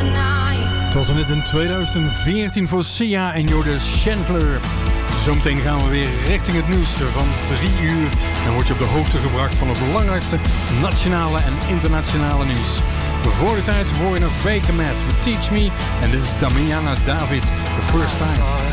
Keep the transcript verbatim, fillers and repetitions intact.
Het was er net in twintig veertien voor Sia en Jorde Chandler. Zometeen gaan we weer richting het nieuws van drie uur. En word je op de hoogte gebracht van het belangrijkste nationale en internationale nieuws. Voor de tijd hoor je nog Baker Matt met Teach Me. En dit is Damiana David, The First Time.